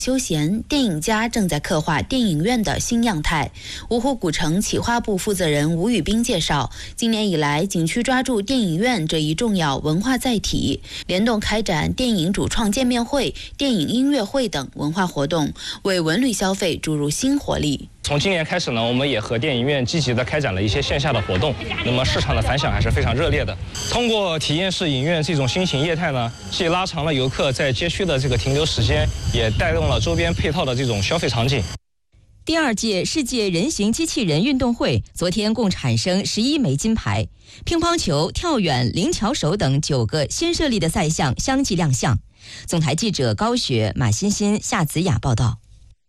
休闲电影家正在刻画电影院的新样态。芜湖古城企划部负责人吴宇斌介绍，今年以来，景区抓住电影院这一重要文化载体，联动开展电影主创见面会、电影音乐会等文化活动，为文旅消费注入新活力。 从今年开始呢，我们也和电影院积极地开展了一些线下的活动，那么市场的反响还是非常热烈的。通过体验式影院这种新型业态呢，既拉长了游客在街区的这个停留时间，也带动了周边配套的这种消费场景。 第2届世界人形机器人运动会昨天共产生11枚金牌，乒乓球、跳远、灵巧手等9个新设立的赛项相继亮相。总台记者高雪、马欣欣、夏子雅报道。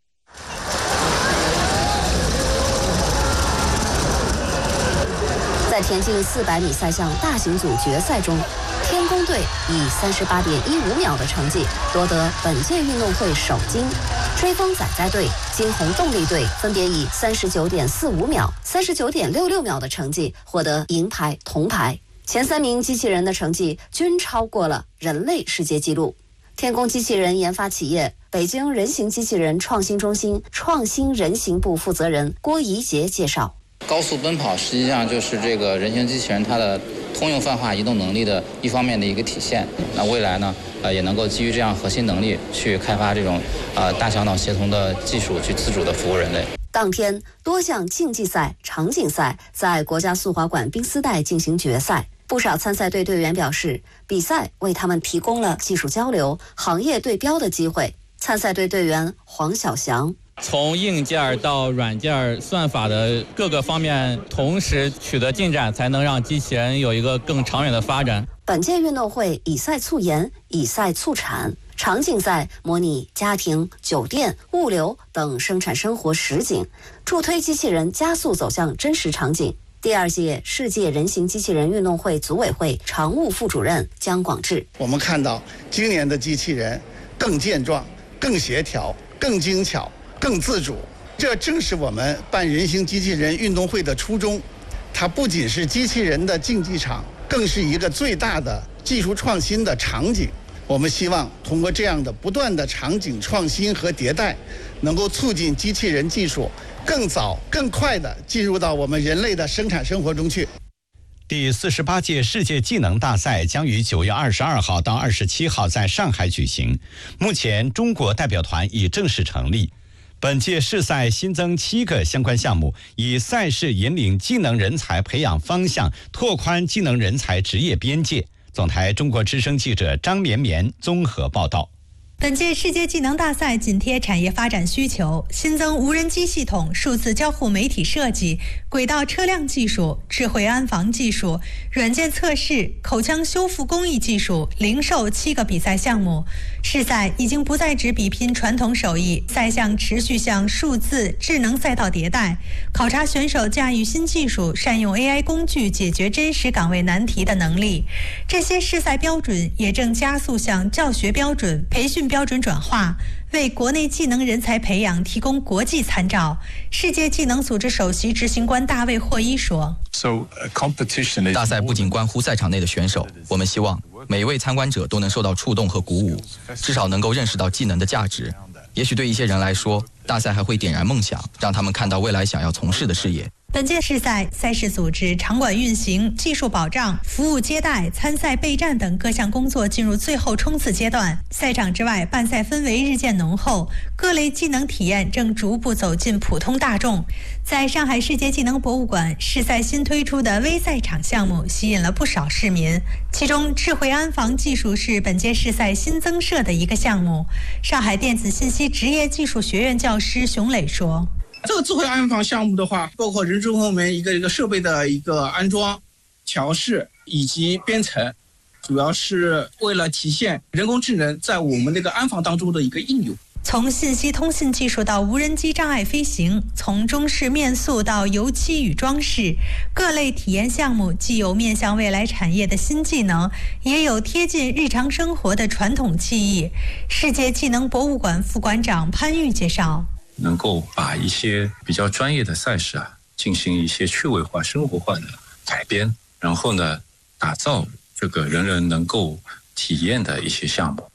在田径400米赛项大型组决赛中，天宫队以38.15秒的成绩夺得本届运动会首金，追风仔仔队、金红动力队分别以39.45秒、39.66秒的成绩获得银牌、铜牌。前3名机器人的成绩均超过了人类世界纪录。天宫机器人研发企业北京人形机器人创新中心创新人形部负责人郭怡杰介绍。 高速奔跑实际上就是这个人形机器人它的通用泛化移动能力的一方面的一个体现。那未来呢，也能够基于这样核心能力去开发这种大小脑协同的技术，去自主的服务人类。 当天，多项竞技赛、场景赛在国家速滑馆冰丝带进行决赛。不少参赛队队员表示，比赛为他们提供了技术交流、行业对标的机会。参赛队队员黄小翔。 从硬件到软件算法的各个方面同时取得进展，才能让机器人有一个更长远的发展。 本届运动会以赛促研，以赛促产。场景赛模拟家庭、酒店、物流等生产生活实景，助推机器人加速走向真实场景。第2届世界人形机器人运动会组委会常务副主任姜广志， 我们看到今年的机器人更健壮、更协调、更精巧、更自主，这正是我们办人形机器人运动会的初衷。它不仅是机器人的竞技场，更是一个最大的技术创新的场景。我们希望通过这样的不断的场景创新和迭代，能够促进机器人技术更早、更快地进入到我们人类的生产生活中去。 第48届世界技能大赛将于9月22号到27号在上海举行。目前，中国代表团已正式成立。本届世赛新增7个相关项目，以赛事引领技能人才培养方向，拓宽技能人才职业边界。总台中国之声记者张绵绵综合报道。 本届世界技能大赛紧贴产业发展需求，新增无人机系统、数字交互媒体设计、轨道车辆技术、智慧安防技术、软件测试、口腔修复工艺技术、零售7个比赛项目。世赛已经不再只比拼传统手艺，赛项持续向数字智能赛道迭代，考察选手驾驭新技术、善用 AI 工具解决真实岗位难题的能力。这些世赛标准也正加速向教学标准、培训标准转化，为国内技能人才培养提供国际参照。世界技能组织首席执行官大卫霍伊说： 大赛不仅关乎赛场内的选手，我们希望每一位参观者都能受到触动和鼓舞，至少能够认识到技能的价值。也许对一些人来说，大赛还会点燃梦想，让他们看到未来想要从事的事业。 本届世赛赛事组织、场馆运行、技术保障、服务接待、参赛备战等各项工作进入最后冲刺阶段。赛场之外，办赛氛围日渐浓厚，各类技能体验正逐步走进普通大众。在上海世界技能博物馆，世赛新推出的微赛场项目吸引了不少市民，其中智慧安防技术是本届世赛新增设的一个项目。上海电子信息职业技术学院教师熊磊说： 这个智慧安防项目的话，包括人中后面一个设备的一个安装、调试以及编程，主要是为了体现人工智能在我们这个安防当中的一个应用。 从信息通信技术到无人机障碍飞行，从中式面塑到油漆与装饰，各类体验项目既有面向未来产业的新技能，也有贴近日常生活的传统技艺。世界技能博物馆副馆长潘玉介绍： 能够把一些比较专业的赛事进行一些趣味化、生活化的改编，然后呢，打造这个人人能够体验的一些项目。